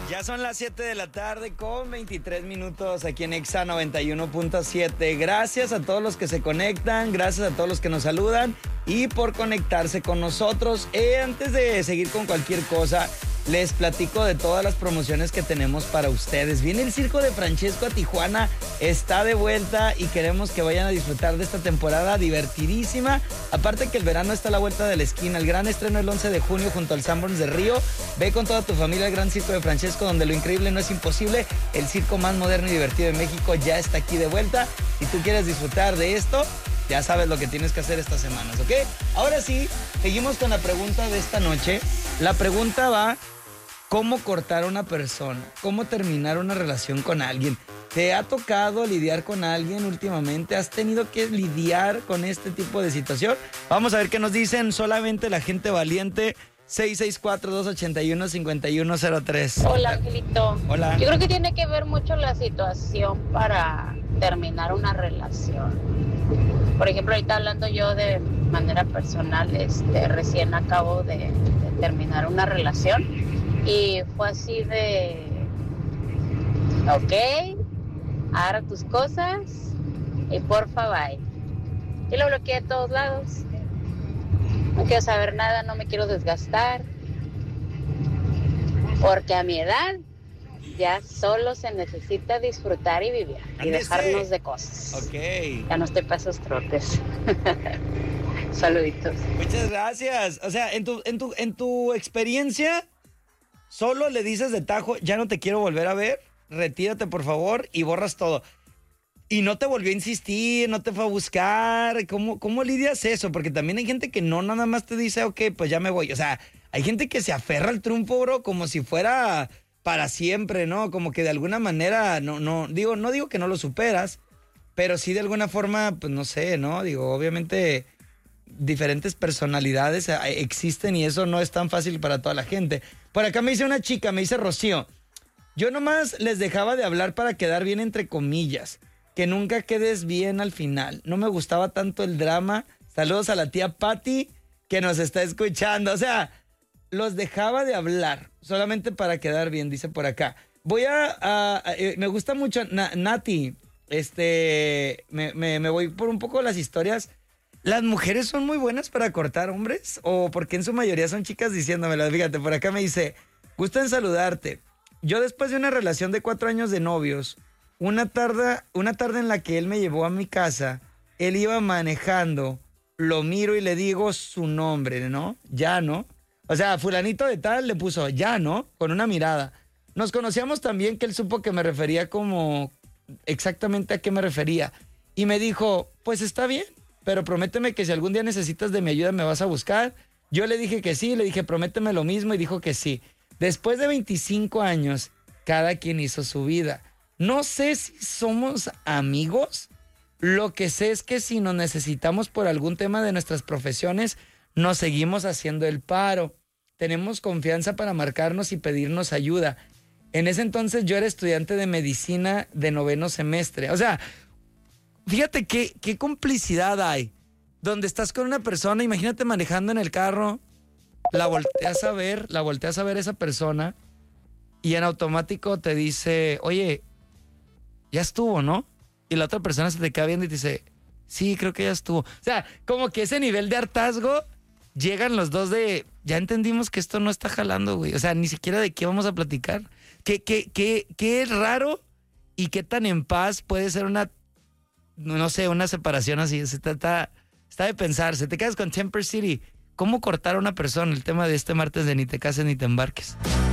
Ya son las 7 de la tarde con 23 minutos aquí en Exa 91.7. Gracias a todos los que se conectan, gracias a todos los que nos saludan y por conectarse con nosotros. Antes de seguir con cualquier cosa, les platico de todas las promociones que tenemos para ustedes. Viene el Circo de Francesco a Tijuana, está de vuelta y queremos que vayan a disfrutar de esta temporada divertidísima. Aparte que el verano está a la vuelta de la esquina. El gran estreno el 11 de junio junto al Sanborns de Río. Ve con toda tu familia al Gran Circo de Francesco, donde lo increíble no es imposible. El circo más moderno y divertido de México ya está aquí de vuelta. Si tú quieres disfrutar de esto, ya sabes lo que tienes que hacer estas semanas, ¿ok? Ahora sí, seguimos con la pregunta de esta noche. La pregunta va: ¿cómo cortar a una persona? ¿Cómo terminar una relación con alguien? ¿Te ha tocado lidiar con alguien últimamente? ¿Has tenido que lidiar con este tipo de situación? Vamos a ver qué nos dicen solamente la gente valiente. 664-281-5103. Hola, Angelito. Hola. Yo creo que tiene que ver mucho la situación para terminar una relación. Por ejemplo, ahorita hablando yo de manera personal, recién acabo de terminar una relación y fue así de, ok, agarra tus cosas y porfa, bye. Y lo bloqueé de todos lados. No quiero saber nada, no me quiero desgastar. Porque a mi edad ya solo se necesita disfrutar y vivir. Y dejarnos de cosas. Ok. Ya no estoy para esos trotes. Saluditos. Muchas gracias. O sea, en tu experiencia, solo le dices de tajo, ya no te quiero volver a ver, retírate por favor, y borras todo. Y no te volvió a insistir, no te fue a buscar. ¿Cómo lidias eso? Porque también hay gente que no nada más te dice, ok, pues ya me voy. O sea, hay gente que se aferra al triunfo, bro, como si fuera para siempre, ¿no? Como que de alguna manera, no digo que no lo superas, pero sí de alguna forma, pues no sé, ¿no? Digo, obviamente diferentes personalidades existen y eso no es tan fácil para toda la gente. Por acá me dice una chica, me dice Rocío, yo nomás les dejaba de hablar para quedar bien entre comillas. Que nunca quedes bien al final. No me gustaba tanto el drama. Saludos a la tía Patty que nos está escuchando. O sea, los dejaba de hablar solamente para quedar bien, dice por acá. Me gusta mucho Nati. Me voy por un poco las historias. ¿Las mujeres son muy buenas para cortar hombres? ¿O porque en su mayoría son chicas diciéndomelo? Fíjate, por acá me dice, gusto en saludarte. Yo después de una relación de 4 años de novios, una tarde en la que él me llevó a mi casa, él iba manejando, lo miro y le digo su nombre, ¿no? Ya, ¿no? O sea, fulanito de tal le puso ya, ¿no? Con una mirada. Nos conocíamos también que él supo que me refería como exactamente a qué me refería. Y me dijo, pues está bien, pero prométeme que si algún día necesitas de mi ayuda me vas a buscar. Yo le dije que sí, le dije prométeme lo mismo y dijo que sí. Después de 25 años, cada quien hizo su vida. No sé si somos amigos, lo que sé es que si nos necesitamos por algún tema de nuestras profesiones, nos seguimos haciendo el paro. Tenemos confianza para marcarnos y pedirnos ayuda. En ese entonces yo era estudiante de medicina de 9º semestre. O sea, fíjate qué complicidad hay. Donde estás con una persona, imagínate manejando en el carro, la volteas a ver esa persona y en automático te dice, oye, ya estuvo, ¿no? Y la otra persona se te queda viendo y te dice, sí, creo que ya estuvo. O sea, como que ese nivel de hartazgo, llegan los dos de, ya entendimos que esto no está jalando, güey. O sea, ni siquiera de qué vamos a platicar. Qué raro y qué tan en paz puede ser una separación así. Está de pensarse. Te quedas con Temper City. ¿Cómo cortar a una persona? El tema de este martes de Ni te cases ni te embarques.